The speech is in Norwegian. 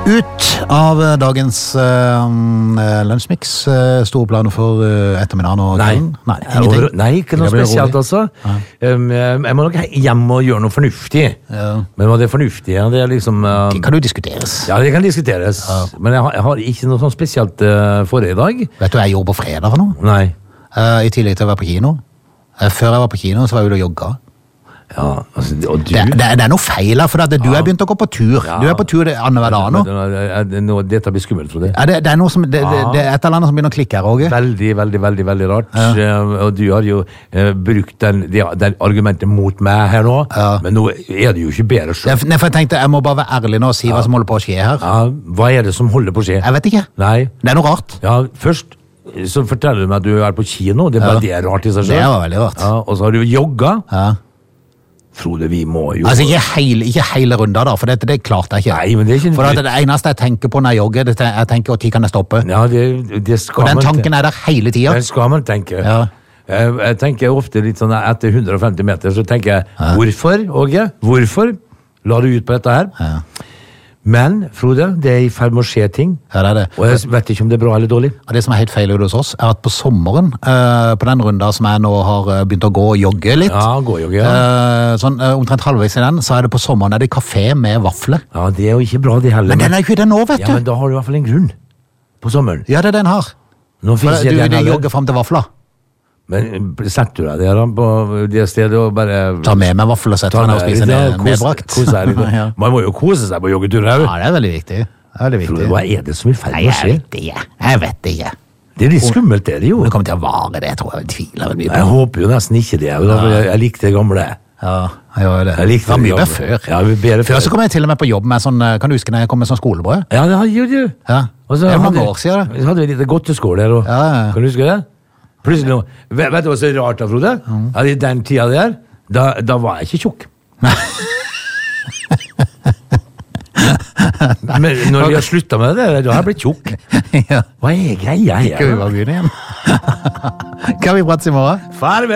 Ut av dagens lunsjmix, store planer for ettermiddagen og kvelden? Nei, Ingenting? nei, ikke noe spesielt altså. Jeg må nok hjem og gjøre noe fornuftig. Ja. Men hva det fornuftige, det liksom... Det kan jo diskuteres. Ja, det kan diskuteres. Men jeg har ikke noe sånn spesielt for det i dag. Vet du, jeg gjorde på fredag for noe. Nei. I tillegg til å være på kino. Før jeg var på kino, så var jeg ute og jogga. Ja, altså, og du... Det er noe feil her, for du har begynt å gå på tur. Ja. Du er på tur annenhver dag nå. Dette blir skummelt, tror jeg. Det er noe som, det er et eller annet som begynner å klikke her, Åge. Veldig rart. Ja. Og du har jo brukt den argumentet mot meg her nå, men nå er det jo ikke bedre selv. Nei, for jeg tenkte, jeg må bare være ærlig nå og si hva som holder på å skje her. Ja, hva er det som holder på å skje? Jeg vet ikke. Nei. Det er noe rart. Ja, først så forteller du meg at du er på kino. Det er bare rart i seg selv. Det var veldig rart. Ja, og så har du jogga. Ja. Frode, vi må jo... Altså, ikke hele runda da, for det klarte jeg ikke. Nei, men det er ikke... For det eneste jeg tenker på når jeg jogger, jeg tenker, hvor tid kan jeg stoppe? Ja, det skal og den man... tanken er der hele tiden. Den skal man tenke. Ja. Jeg tenker ofte litt sånn, etter 150 meter, så tenker jeg, hvorfor, Åge? Hvorfor la du ut på dette her? Ja. Men, Frode, det er i ferd med å skje ting. Ja, det er det. Og jeg vet ikke om det er bra eller dårlig. Og det som er helt feil hos oss, er at på sommeren, på den runda som jeg nå har begynt å gå og jogge litt, sånn omtrent halvveis i den, så er det på sommeren er det kafé med vafler. Ja, det er jo ikke bra det heller. Men den er jo ikke det nå, vet du. Ja, men da har du i hvert fall en grunn på sommeren. Ja, det er den her. Nå finnes du den jogger frem til vafler. Men setter du deg der på det stedet og bare... Ta med meg vaffel og sette meg og spise det medbrakt. Man må jo kose seg på joggetur her. Ja, det er veldig viktig. Frode, hva er det som er feil med å skje? Jeg vet det ikke. Det er litt skummelt, det jo. Det kommer til å vare det, tror jeg. Jeg håper jo nesten ikke det. Jeg likte det gamle. Ja, jeg gjør det. Det var mye bedre før. Ja, bedre før så kom jeg til og med på jobb med sånn, kan du huske når jeg kom med sånn skolebrød? Ja, det gjorde du. Ja, det er mange år siden. Så hadde vi litt godteskål der, og kan du huske det? Plutselig, vet du hva så rart da, Frode? Ja, i den tida der, da var jeg ikke tjukk. Men når vi har sluttet med det, da har jeg blitt tjukk. Hva er greia her? Skal vi bare begynne igjen? Kan vi prates i morgen? Farvel!